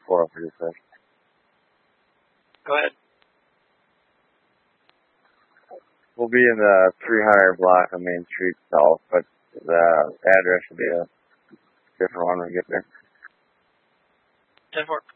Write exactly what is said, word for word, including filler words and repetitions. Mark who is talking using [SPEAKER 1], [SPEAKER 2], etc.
[SPEAKER 1] four for you, sir.
[SPEAKER 2] Go ahead.
[SPEAKER 1] We'll be in the three hundred block on Main Street South, but the address will be a different one when we get there.
[SPEAKER 2] ten four.